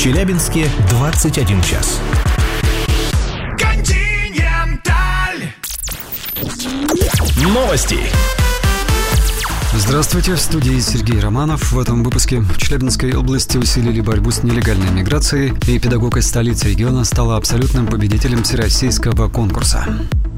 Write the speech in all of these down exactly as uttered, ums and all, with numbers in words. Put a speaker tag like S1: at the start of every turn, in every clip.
S1: Челябинске двадцать один час. Континенталь. Новости.
S2: Здравствуйте, в студии Сергей Романов. В этом выпуске в Челябинской области усилили борьбу с нелегальной миграцией, и педагог из столицы региона стала абсолютным победителем всероссийского конкурса.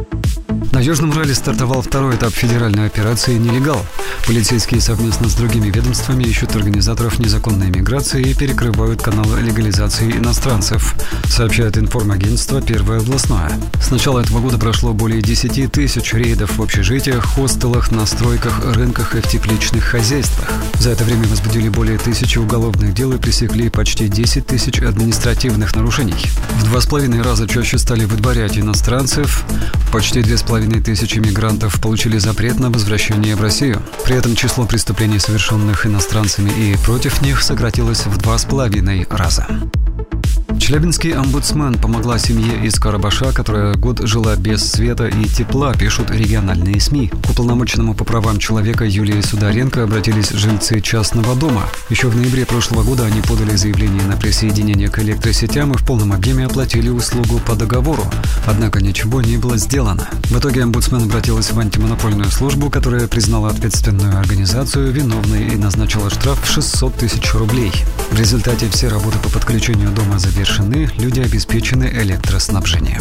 S2: На Южном Урале стартовал второй этап федеральной операции «Нелегал». Полицейские совместно с другими ведомствами ищут организаторов незаконной миграции и перекрывают каналы легализации иностранцев, сообщает информагентство «Первое областное». С начала этого года прошло более десяти тысяч рейдов в общежитиях, хостелах, на стройках, рынках и в тепличных хозяйствах. За это время возбудили более тысячи уголовных дел и пресекли почти десять тысяч административных нарушений. В два с половиной раза чаще стали выдворять иностранцев. Почти две с половиной тысячи мигрантов получили запрет на возвращение в Россию. При этом число преступлений, совершенных иностранцами и против них, сократилось в два с половиной раза. Челябинский омбудсмен помогла семье из Карабаша, которая год жила без света и тепла, пишут региональные СМИ. К уполномоченному по правам человека Юлии Сударенко обратились жильцы частного дома. Еще в ноябре прошлого года они подали заявление на присоединение к электросетям и в полном объеме оплатили услугу по договору. Однако ничего не было сделано. В итоге омбудсмен обратилась в антимонопольную службу, которая признала ответственную организацию виновной и назначила штраф в шестьсот тысяч рублей. В результате все работы по подключению дома завершены. Люди обеспечены электроснабжением.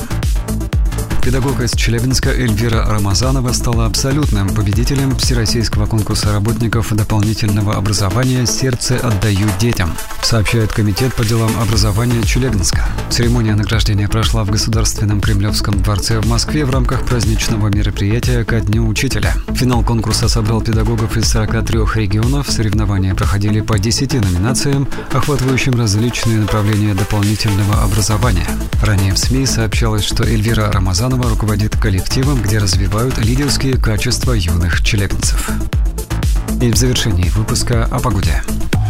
S2: Педагог из Челябинска Эльвира Рамазанова стала абсолютным победителем всероссийского конкурса работников дополнительного образования «Сердце отдаю детям», сообщает Комитет по делам образования Челябинска. Церемония награждения прошла в Государственном Кремлевском дворце в Москве в рамках праздничного мероприятия ко Дню учителя. Финал конкурса собрал педагогов из сорока трёх регионов. Соревнования проходили по десяти номинациям, охватывающим различные направления дополнительного образования. Ранее в СМИ сообщалось, что Эльвира Рамазанова руководит коллективом, где развивают лидерские качества юных челябинцев. И в завершении выпуска о погоде.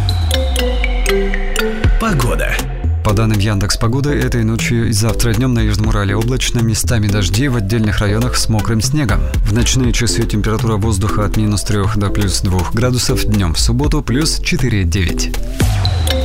S1: Погода.
S2: По данным Яндекс.Погоды, этой ночью и завтра днем на Южном Урале облачно, местами дожди, в отдельных районах с мокрым снегом. В ночные часы температура воздуха от минус трех до плюс двух градусов, днем в субботу плюс четыре-девять.